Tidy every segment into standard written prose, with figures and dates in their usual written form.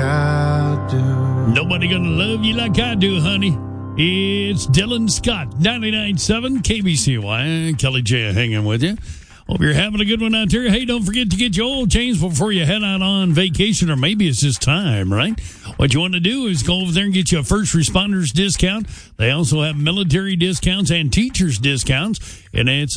I do. Nobody gonna love you like I do, honey. It's Dylan Scott, 99.7 KBCY. Kelly J hanging with you. Hope you're having a good one out there. Hey, don't forget to get your oil changed before you head out on vacation, or maybe it's just time, right? What you want to do is go over there and get you a first responders discount. They also have military discounts and teachers discounts, and it's,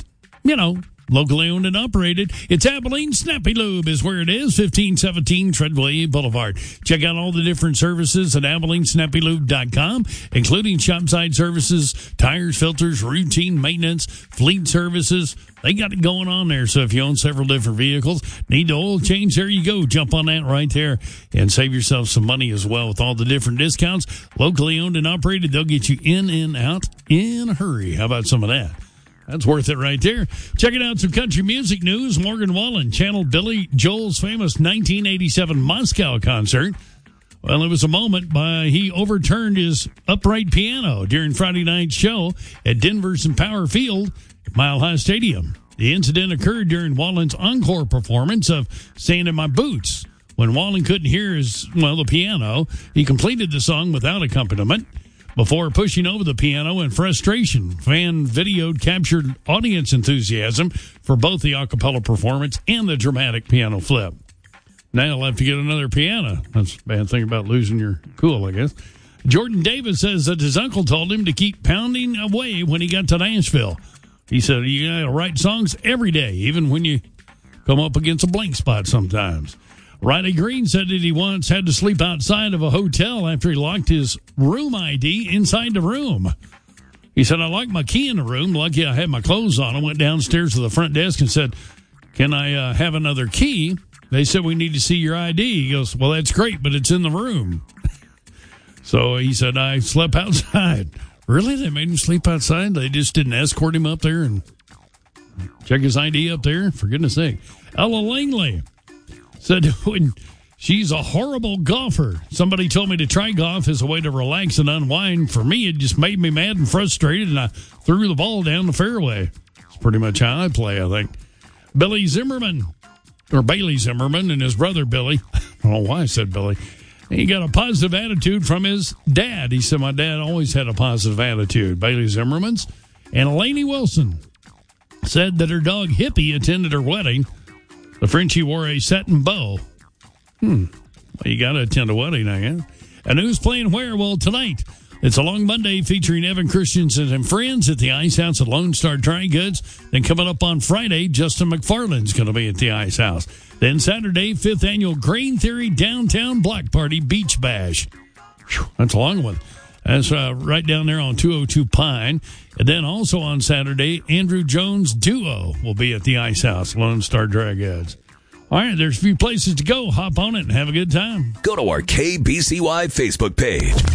locally owned and operated. It's Abilene Snappy Lube is where it is, 1517 Treadway Boulevard. Check out all the different services at AbileneSnappyLube.com, including shop side services, tires, filters, routine maintenance, fleet services. They got it going on there. So if you own several different vehicles, need the oil change, there you go. Jump on that right there and save yourself some money as well with all the different discounts. Locally owned and operated, they'll get you in and out in a hurry. How about some of that? That's worth it right there. Checking out some country music news. Morgan Wallen channeled Billy Joel's famous 1987 Moscow concert. Well, it was a moment he overturned his upright piano during Friday night's show at Denver's Empower Field at Mile High Stadium. The incident occurred during Wallen's encore performance of Staying in My Boots. When Wallen couldn't hear the piano, he completed the song without accompaniment. Before pushing over the piano in frustration, fan video captured audience enthusiasm for both the a cappella performance and the dramatic piano flip. Now he'll have to get another piano. That's a bad thing about losing your cool, I guess. Jordan Davis says that his uncle told him to keep pounding away when he got to Nashville. He said, you got to write songs every day, even when you come up against a blank spot sometimes. Riley Green said that he once had to sleep outside of a hotel after he locked his room ID inside the room. He said, I locked my key in the room. Lucky I had my clothes on. I went downstairs to the front desk and said, can I have another key? They said, we need to see your ID. He goes, well, that's great, but it's in the room. So he said, I slept outside. Really? They made him sleep outside? They just didn't escort him up there and check his ID up there? For goodness sake. Ella Langley said when she's a horrible golfer. Somebody told me to try golf as a way to relax and unwind. For me, it just made me mad and frustrated, and I threw the ball down the fairway. It's pretty much how I play, I think. Bailey Zimmerman, and his brother Billy. I don't know why I said Billy. He got a positive attitude from his dad. He said, my dad always had a positive attitude. Bailey Zimmerman's. And Elaine Wilson said that her dog Hippie attended her wedding. The Frenchie wore a satin bow. Well, you got to attend a wedding, I guess. And who's playing where? Well, tonight, it's a long Monday featuring Evan Christensen and friends at the Ice House at Lone Star Dry Goods. Then coming up on Friday, Justin McFarland's going to be at the Ice House. Then Saturday, 5th Annual Grain Theory Downtown Block Party Beach Bash. Whew, that's a long one. That's right down there on 202 Pine. And then also on Saturday, Andrew Jones Duo will be at the Ice House, Lone Star Dry Goods. All right, there's a few places to go. Hop on it and have a good time. Go to our KBCY Facebook page.